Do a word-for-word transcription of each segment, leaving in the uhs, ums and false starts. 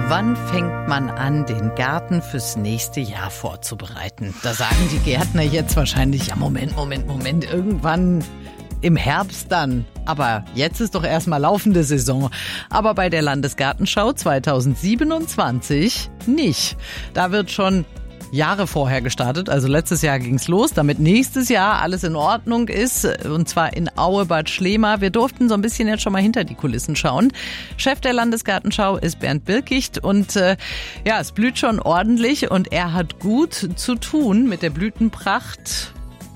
Wann fängt man an, den Garten fürs nächste Jahr vorzubereiten? Da sagen die Gärtner jetzt wahrscheinlich, ja Moment, Moment, Moment, irgendwann im Herbst dann. Aber jetzt ist doch erstmal laufende Saison. Aber bei der Landesgartenschau zwanzig siebenundzwanzig nicht. Da wird schon Jahre vorher gestartet, also letztes Jahr ging's los, damit nächstes Jahr alles in Ordnung ist, und zwar in Aue-Bad Schlema. Wir durften so ein bisschen jetzt schon mal hinter die Kulissen schauen. Chef der Landesgartenschau ist Bernd Birkicht und äh, ja, es blüht schon ordentlich und er hat gut zu tun mit der Blütenpracht.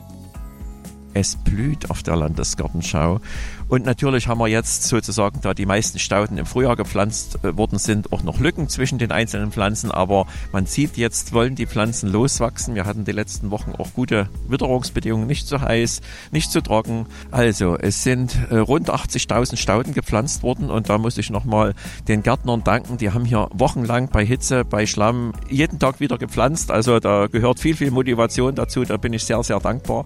Es blüht auf der Landesgartenschau. Und natürlich haben wir jetzt sozusagen, da die meisten Stauden im Frühjahr gepflanzt worden sind, auch noch Lücken zwischen den einzelnen Pflanzen. Aber man sieht, jetzt wollen die Pflanzen loswachsen. Wir hatten die letzten Wochen auch gute Witterungsbedingungen, nicht zu heiß, nicht zu trocken. Also es sind rund achtzigtausend Stauden gepflanzt worden. Und da muss ich nochmal den Gärtnern danken. Die haben hier wochenlang bei Hitze, bei Schlamm jeden Tag wieder gepflanzt. Also da gehört viel, viel Motivation dazu. Da bin ich sehr, sehr dankbar.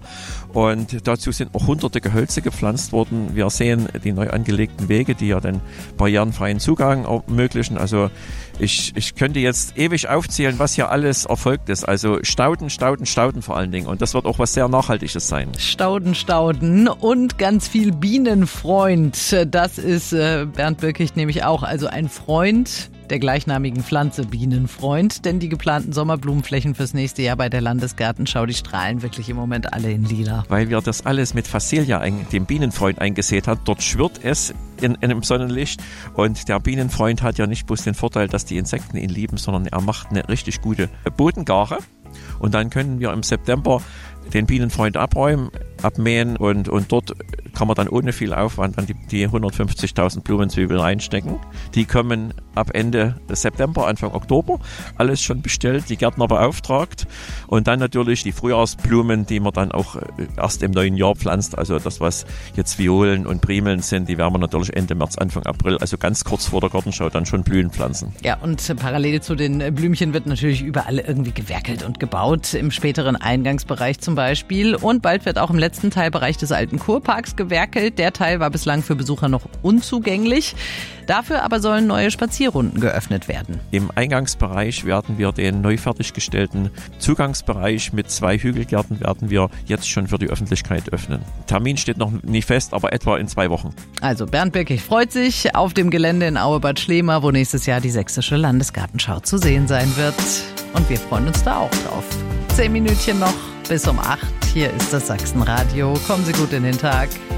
Und dazu sind auch hunderte Gehölze gepflanzt worden. Wir sehen die neu angelegten Wege, die ja den barrierenfreien Zugang ermöglichen. Also ich, ich könnte jetzt ewig aufzählen, was hier alles erfolgt ist. Also Stauden, Stauden, Stauden vor allen Dingen. Und das wird auch was sehr Nachhaltiges sein. Stauden, Stauden und ganz viel Bienenfreund. Das ist äh, Bernd Birkicht nämlich auch. Also ein Freund der gleichnamigen Pflanze Bienenfreund, denn die geplanten Sommerblumenflächen fürs nächste Jahr bei der Landesgartenschau, die strahlen wirklich im Moment alle in lila. Weil wir das alles mit Phacelia, dem Bienenfreund, eingesät haben. Dort schwirrt es in, in einem Sonnenlicht und der Bienenfreund hat ja nicht bloß den Vorteil, dass die Insekten ihn lieben, sondern er macht eine richtig gute Bodengare und dann können wir im September den Bienenfreund abräumen, abmähen und, und dort kann man dann ohne viel Aufwand dann die, die hundertfünfzigtausend Blumenzwiebeln reinstecken. Die kommen ab Ende September, Anfang Oktober. Alles schon bestellt, die Gärtner beauftragt. Und dann natürlich die Frühjahrsblumen, die man dann auch erst im neuen Jahr pflanzt. Also das, was jetzt Violen und Primeln sind, die werden wir natürlich Ende März, Anfang April, also ganz kurz vor der Gartenschau dann schon blühen pflanzen. Ja, und parallel zu den Blümchen wird natürlich überall irgendwie gewerkelt und gebaut. Im späteren Eingangsbereich zum Beispiel. Und bald wird auch im letzten Teilbereich des alten Kurparks gewerkelt. Der Teil war bislang für Besucher noch unzugänglich. Dafür aber sollen neue Spazierrunden geöffnet werden. Im Eingangsbereich werden wir den neu fertiggestellten Zugangsbereich mit zwei Hügelgärten werden wir jetzt schon für die Öffentlichkeit öffnen. Termin steht noch nicht fest, aber etwa in zwei Wochen. Also Bernd Birkicht freut sich auf dem Gelände in Aue-Bad Schlema, wo nächstes Jahr die sächsische Landesgartenschau zu sehen sein wird. Und wir freuen uns da auch drauf. Zehn Minütchen noch bis um acht. Hier ist das Sachsenradio. Kommen Sie gut in den Tag.